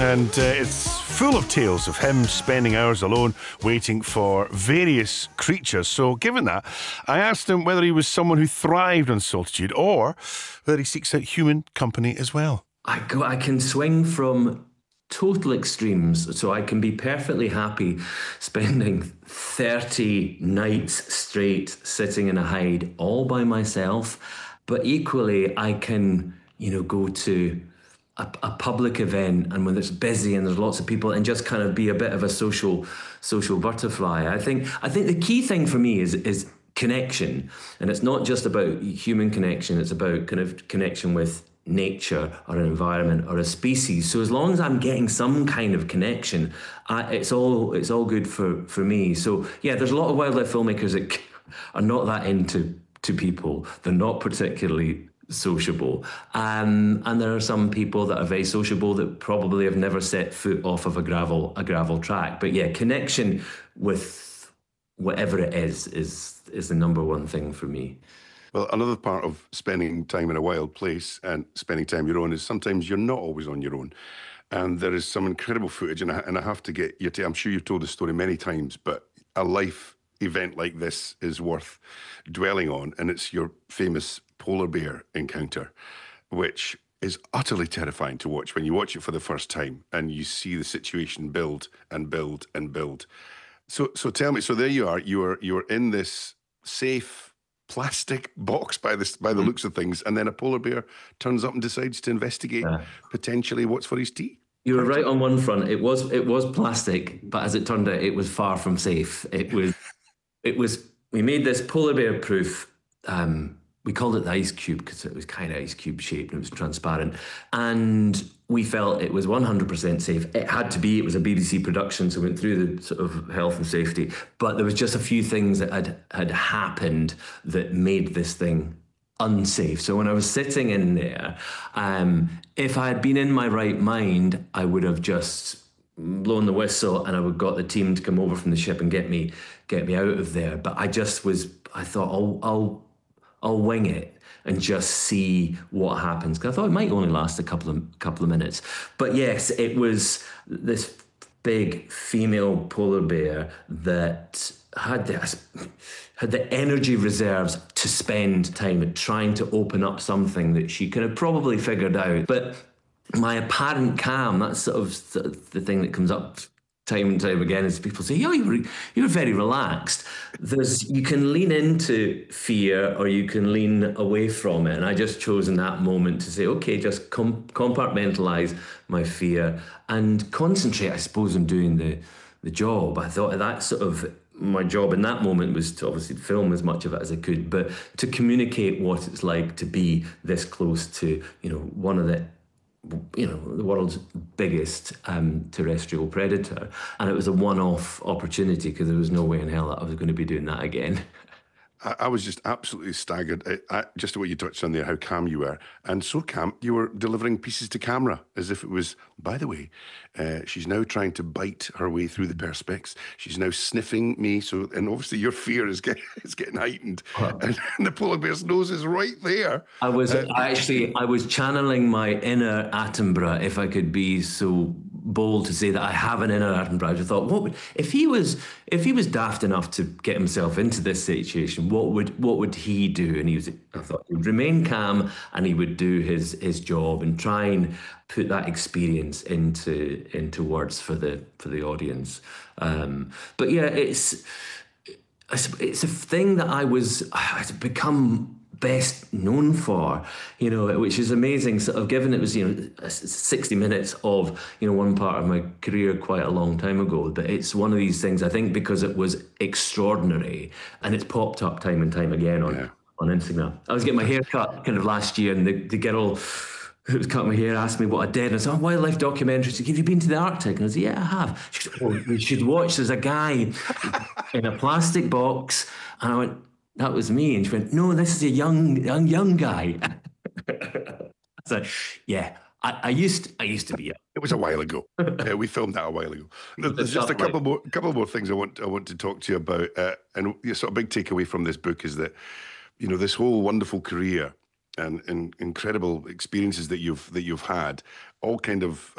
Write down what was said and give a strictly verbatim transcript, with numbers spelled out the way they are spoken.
And uh, it's full of tales of him spending hours alone waiting for various creatures. So given that, I asked him whether he was someone who thrived on solitude or whether he seeks out human company as well. I go, I can swing from total extremes. So I can be perfectly happy spending thirty nights straight sitting in a hide all by myself. But equally, I can, you know, go to a, a public event and when it's busy and there's lots of people and just kind of be a bit of a social social butterfly. I think I think the key thing for me is is connection. And it's not just about human connection, it's about kind of connection with nature or an environment or a species. So as long as I'm getting some kind of connection, I, it's all it's all good for for me. So yeah, there's a lot of wildlife filmmakers that are not that into to people. They're not particularly sociable, um, and there are some people that are very sociable that probably have never set foot off of a gravel a gravel track. But yeah, connection with whatever it is is is the number one thing for me. Well, another part of spending time in a wild place and spending time your own is sometimes you're not always on your own. And there is some incredible footage, and I, and I have to get you to, I'm sure you've told the story many times, but a life event like this is worth dwelling on, and it's your famous polar bear encounter, which is utterly terrifying to watch when you watch it for the first time and you see the situation build and build and build. So so tell me, so there you are, you are you're in this safe plastic box by this by the looks of things, and then a polar bear turns up and decides to investigate yeah. potentially what's for his tea. You were right on one front. It was it was plastic, but as it turned out, it was far from safe. It was it was we made this polar bear proof. Um, we called it the ice cube because it was kind of ice cube shaped and it was transparent. And we felt it was one hundred percent safe. It had to be. It was a B B C production, so we went through the sort of health and safety. But there was just a few things that had, had happened that made this thing unsafe. So when I was sitting in there, um, if I had been in my right mind, I would have just blown the whistle and I would have got the team to come over from the ship and get me get me out of there. But I just was, I thought, I'll, I'll, I'll wing it and just see what happens. Because I thought it might only last a couple of couple of minutes. But yes, it was this big female polar bear that had this, had the energy reserves to spend time trying to open up something that she could have probably figured out. But my apparent calm, that's sort of, sort of the thing that comes up time and time again, is people say, "Oh, you were you were very relaxed." There's you can lean into fear or you can lean away from it, and I just chose in that moment to say, "Okay, just com- compartmentalize my fear and concentrate." I suppose on doing the the job. I thought that sort of my job in that moment was to obviously film as much of it as I could, but to communicate what it's like to be this close to, you know, one of the you know, the world's biggest um, terrestrial predator. And it was a one-off opportunity because there was no way in hell that I was going to be doing that again. I, I was just absolutely staggered at, at just what you touched on there, how calm you were. And so calm, you were delivering pieces to camera as if it was, by the way, uh, she's now trying to bite her way through the perspex. She's now sniffing me. So, and obviously your fear is, get, is getting heightened. Huh. And, and the polar bear's nose is right there. I was uh, I actually, I was channeling my inner Attenborough, if I could be so bold to say that I have an inner Attenborough. I just thought, what would, if he was, if he was daft enough to get himself into this situation, what would, what would he do? And he was, I thought he would remain calm and he would do his, his job and try and put that experience into, into words for the, for the audience. Um, but yeah, it's, it's a thing that I was, I've become best known for, you know, which is amazing. Sort of given it was, you know, sixty minutes of, you know, one part of my career quite a long time ago, but it's one of these things, I think, because it was extraordinary and it's popped up time and time again on, yeah. on Instagram. I was getting my hair cut kind of last year and the, the girl who was cutting my hair asked me what I did. And I said, "Oh, wildlife documentary." She said, "Have you been to the Arctic?" And I said, "Yeah, I have." She said, "Oh, you should watch. There's a guy in a plastic box." And I went, "That was me." And she went, "No, this is a young, young, young guy." So, yeah, I, I used, I used to be young. It was a while ago. uh, we filmed that a while ago. There's just a couple more, couple more things I want, I want to talk to you about. Uh, and the sort of big takeaway from this book is that, you know, this whole wonderful career and, and incredible experiences that you've that you've had all kind of